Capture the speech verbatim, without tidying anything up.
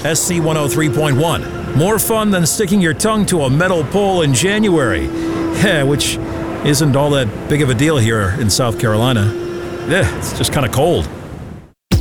S C one oh three point one. More fun than sticking your tongue to a metal pole in January. Yeah, which isn't all that big of a deal here in South Carolina. Yeah, it's just kind of cold.